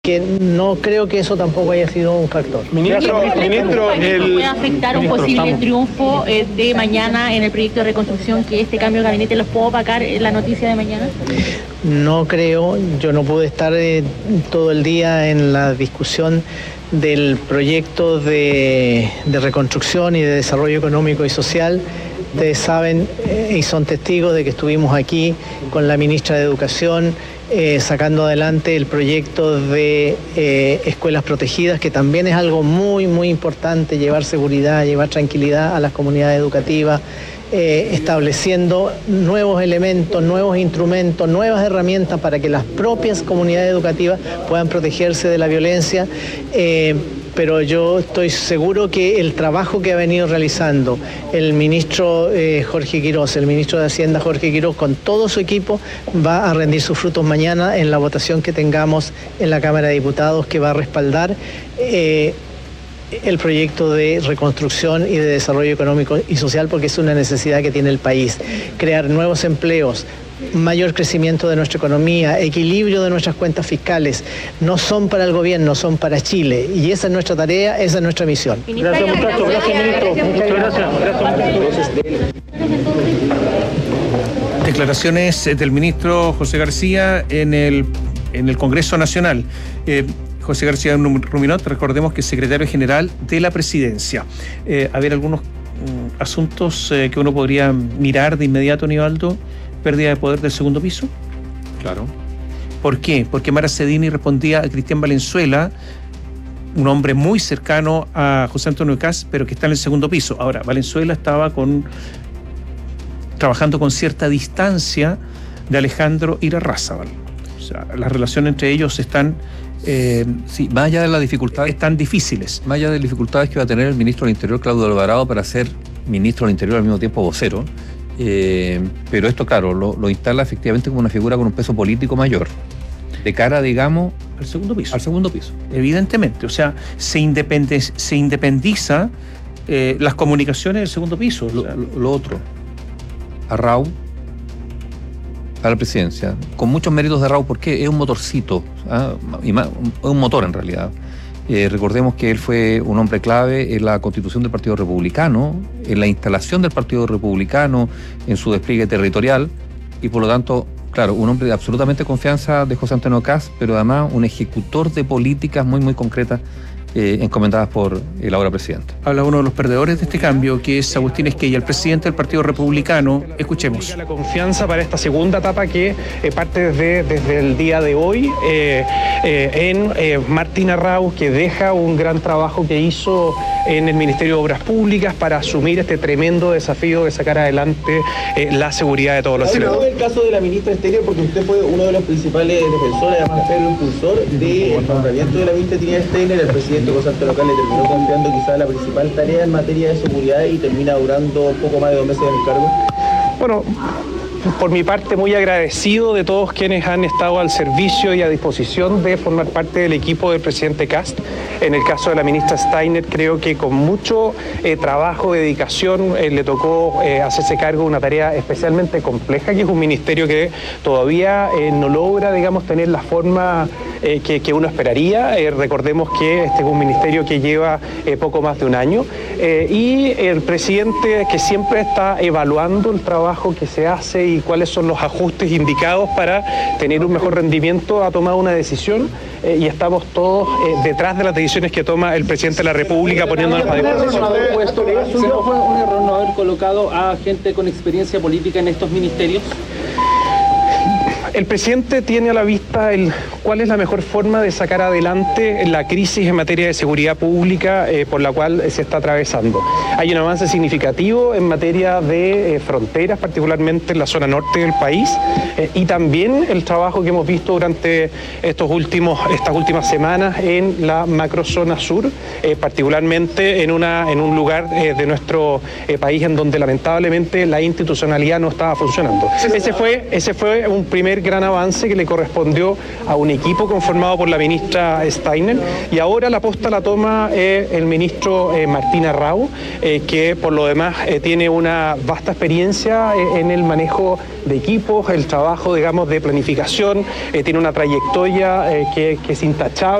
que no creo que eso tampoco haya sido un factor. Ministro, ¿puede afectar un posible triunfo de mañana en el proyecto de reconstrucción, que este cambio de gabinete los pueda opacar la noticia de mañana? No creo, yo no pude estar todo el día en la discusión del proyecto de reconstrucción y de desarrollo económico y social. Ustedes saben y son testigos de que estuvimos aquí con la ministra de Educación sacando adelante el proyecto de escuelas protegidas, que también es algo muy, muy importante, llevar seguridad, llevar tranquilidad a las comunidades educativas, estableciendo nuevos elementos, nuevos instrumentos, nuevas herramientas para que las propias comunidades educativas puedan protegerse de la violencia. Pero yo estoy seguro que el trabajo que ha venido realizando el ministro Jorge Quiroz, el ministro de Hacienda Jorge Quiroz, con todo su equipo, va a rendir sus frutos mañana en la votación que tengamos en la Cámara de Diputados, que va a respaldar el proyecto de reconstrucción y de desarrollo económico y social, porque es una necesidad que tiene el país. Crear nuevos empleos, mayor crecimiento de nuestra economía, equilibrio de nuestras cuentas fiscales, no son para el gobierno, son para Chile. Y esa es nuestra tarea, esa es nuestra misión. Gracias, muchachos. Gracias, ministro. Muchas gracias. Declaraciones del ministro José García en el Congreso Nacional. José García Ruminot, recordemos que es secretario general de la Presidencia. A ver, algunos asuntos que uno podría mirar de inmediato, Nivaldo. Pérdida de poder del segundo piso. Claro. ¿Por qué? Porque Mara Cedini respondía a Cristian Valenzuela, un hombre muy cercano a José Antonio Kast, pero que está en el segundo piso. Ahora, Valenzuela estaba trabajando con cierta distancia de Alejandro Irarrázaval. O sea, las relaciones entre ellos están... sí, más allá de las dificultades... Están difíciles. Más allá de las dificultades que va a tener el ministro del Interior, Claudio Alvarado, para ser ministro del Interior al mismo tiempo vocero. Pero esto, claro, lo instala efectivamente como una figura con un peso político mayor, de cara, digamos, al segundo piso. Al segundo piso. Evidentemente, o sea, se independiza las comunicaciones del segundo piso. Lo otro, a Rau, a la presidencia, con muchos méritos de Rau, porque es un motorcito, y más, es un motor en realidad. Recordemos que él fue un hombre clave en la constitución del Partido Republicano, en la instalación del Partido Republicano, en su despliegue territorial, y por lo tanto, claro, un hombre de absolutamente confianza de José Antonio Kast, pero además un ejecutor de políticas muy, muy concretas encomendadas por el ahora presidente. Habla uno de los perdedores de este cambio, que es Agustín Esquella, el presidente del Partido Republicano. Escuchemos. La confianza para esta segunda etapa que parte desde el día de hoy en Martín Arrau, que deja un gran trabajo que hizo en el Ministerio de Obras Públicas para asumir este tremendo desafío de sacar adelante la seguridad de todos los chilenos. El caso de la ministra Exterior, porque usted fue uno de los principales defensores, además fue el impulsor del nombramiento de la ministra Trinidad Steiner. El presidente José Antonio Kast le terminó confiando quizás la principal tarea en materia de seguridad y termina durando poco más de 2 meses en el cargo. Bueno, por mi parte, muy agradecido de todos quienes han estado al servicio y a disposición de formar parte del equipo del presidente Kast. En el caso de la ministra Steiner, creo que con mucho trabajo, dedicación, le tocó hacerse cargo de una tarea especialmente compleja, que es un ministerio que todavía no logra, digamos, tener la forma que uno esperaría. Recordemos que este es un ministerio que lleva poco más de un año y el presidente, que siempre está evaluando el trabajo que se hace y cuáles son los ajustes indicados para tener un mejor rendimiento, ha tomado una decisión y estamos todos detrás de las decisiones que toma el presidente de la República, poniéndonos a disposición. ¿No fue un error no haber colocado a gente con experiencia política en estos ministerios? El presidente tiene a la vista cuál es la mejor forma de sacar adelante la crisis en materia de seguridad pública por la cual se está atravesando. Hay un avance significativo en materia de fronteras, particularmente en la zona norte del país, y también el trabajo que hemos visto durante estas últimas semanas en la macrozona sur, particularmente en un lugar de nuestro país en donde lamentablemente la institucionalidad no estaba funcionando. Ese fue un primer primer gran avance que le correspondió a un equipo conformado por la ministra Steiner, y ahora la posta la toma el ministro Martín Arrau, que por lo demás tiene una vasta experiencia en el manejo de equipos, el trabajo, digamos, de planificación, tiene una trayectoria que es intachable